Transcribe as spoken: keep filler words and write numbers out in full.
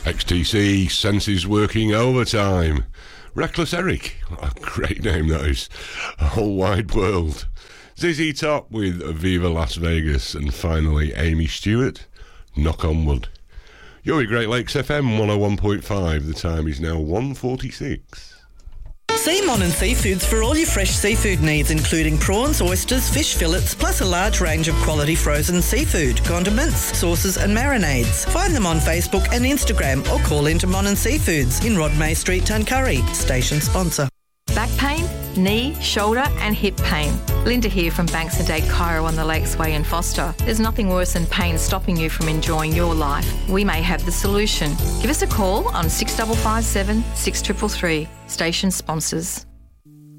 X T C, Senses Working Overtime. Reckless Eric, what a great name that is. A Whole Wide World. Z Z Top with Viva Las Vegas. And finally, Amy Stewart, Knock on Wood. You're with Great Lakes F M one oh one point five. The time is now one forty-six. See Mon and Seafoods for all your fresh seafood needs, including prawns, oysters, fish fillets, plus a large range of quality frozen seafood, condiments, sauces and marinades. Find them on Facebook and Instagram or call into Mon and Seafoods in Rodmay Street, Tuncurry. Station sponsor. Back pain, knee, shoulder and hip pain. Linda here from Banks and Dade Chiro on the Lakes Way in Foster. There's nothing worse than pain stopping you from enjoying your life. We may have the solution. Give us a call on six five five seven, six three three three. Station sponsors.